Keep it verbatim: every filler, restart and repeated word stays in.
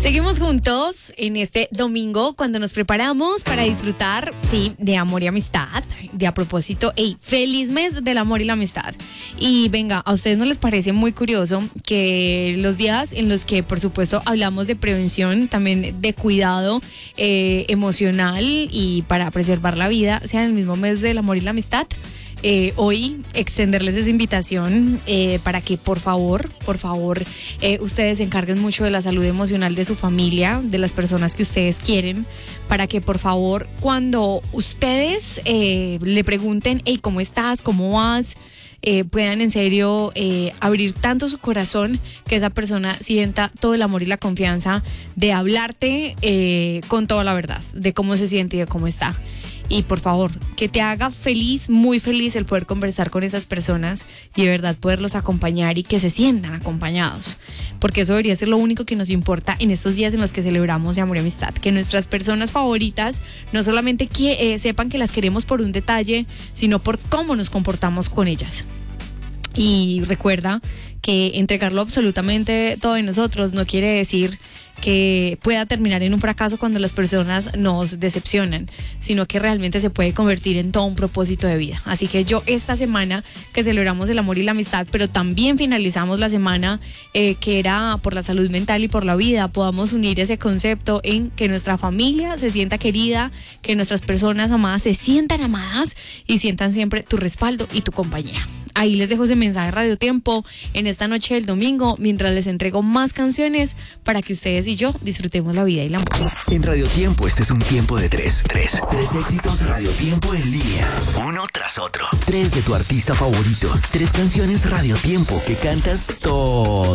Seguimos juntos en este domingo cuando nos preparamos para disfrutar, sí, de amor y amistad. De a propósito, hey, feliz mes del amor y la amistad. Y venga, ¿a ustedes no les parece muy curioso que los días en los que, por supuesto, hablamos de prevención, también de cuidado eh, emocional y para preservar la vida, sean el mismo mes del amor y la amistad? Eh, hoy extenderles esa invitación eh, para que por favor, por favor, eh, ustedes se encarguen mucho de la salud emocional de su familia, de las personas que ustedes quieren, para que por favor cuando ustedes eh, le pregunten, hey, ¿cómo estás? ¿Cómo vas? Eh, puedan en serio eh, abrir tanto su corazón que esa persona sienta todo el amor y la confianza de hablarte eh, con toda la verdad, de cómo se siente y de cómo está. Y por favor, que te haga feliz, muy feliz el poder conversar con esas personas y de verdad poderlos acompañar y que se sientan acompañados. Porque eso debería ser lo único que nos importa en estos días en los que celebramos de amor y amistad. Que nuestras personas favoritas no solamente que, eh, sepan que las queremos por un detalle, sino por cómo nos comportamos con ellas. Y recuerda que entregarlo absolutamente todo de nosotros no quiere decir que pueda terminar en un fracaso cuando las personas nos decepcionan, sino que realmente se puede convertir en todo un propósito de vida. Así que yo esta semana que celebramos el amor y la amistad, pero también finalizamos la semana eh, que era por la salud mental y por la vida, podamos unir ese concepto en que nuestra familia se sienta querida, que nuestras personas amadas se sientan amadas y sientan siempre tu respaldo y tu compañía. Ahí les dejo ese mensaje Radio Tiempo en esta noche del domingo, mientras les entrego más canciones para que ustedes y yo disfrutemos la vida y la amor. En Radio Tiempo este es un tiempo de tres. Tres. Tres éxitos Radio Tiempo en línea. Uno tras otro. Tres de tu artista favorito. Tres canciones Radio Tiempo que cantas todo